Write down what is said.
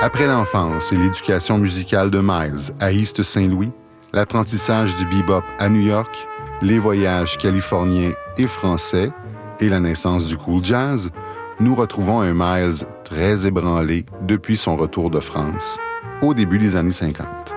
Après l'enfance et l'éducation musicale de Miles à East Saint-Louis, l'apprentissage du bebop à New York, les voyages californiens et français et la naissance du cool jazz, nous retrouvons un Miles très ébranlé depuis son retour de France, au début des années 50.